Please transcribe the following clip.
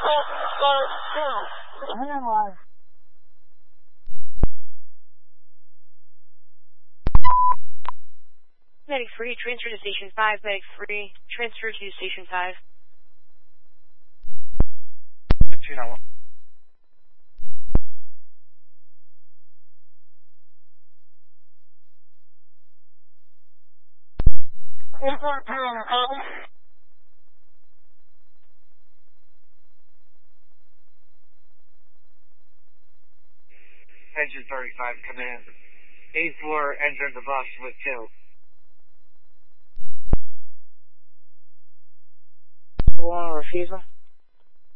Medic 3, transfer to Station 5. Medic 3, transfer to Station 5. 291. Engine 35, command. 8th floor, entering the bus with 2. One refusal.